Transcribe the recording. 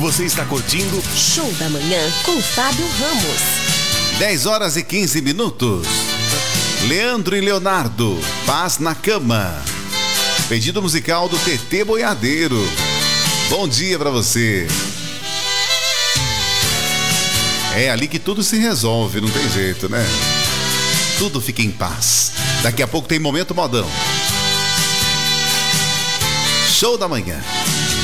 Você está curtindo Show da Manhã com Fábio Ramos. 10h15. Leandro e Leonardo, Paz na Cama. Pedido musical do TT Boiadeiro. Bom dia pra você. É ali que tudo se resolve, não tem jeito, né? Tudo fica em paz. Daqui a pouco tem Momento Modão. Show da Manhã.